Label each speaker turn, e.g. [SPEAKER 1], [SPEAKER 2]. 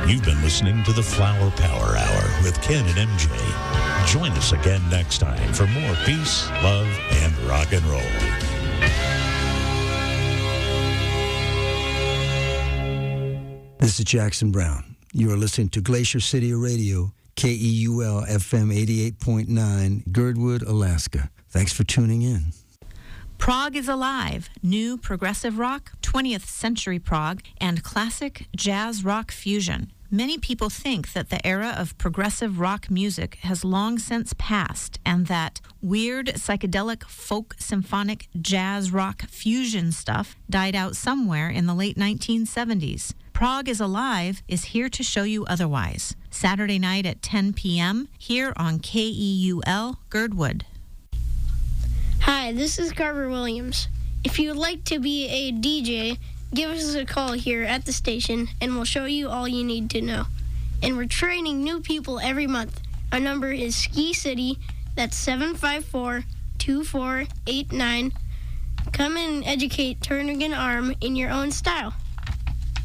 [SPEAKER 1] You've been listening to the Flower Power Hour with Ken and MJ. Join us again next time for more peace, love, and rock and roll.
[SPEAKER 2] This is Jackson Brown. You are listening to Glacier City Radio, KEUL FM 88.9, Girdwood, Alaska. Thanks for tuning in.
[SPEAKER 3] Prog is alive. New progressive rock, 20th century prog, and classic jazz rock fusion. Many people think that the era of progressive rock music has long since passed and that weird psychedelic folk symphonic jazz rock fusion stuff died out somewhere in the late 1970s. Prog is Alive is here to show you otherwise. Saturday night at 10 p.m. here on KEUL Girdwood.
[SPEAKER 4] Hi, this is Carver Williams. If you would like to be a DJ, give us a call here at the station and we'll show you all you need to know. And we're training new people every month. Our number is Ski City. That's 754-2489. Come and educate Turnagain Arm in your own style.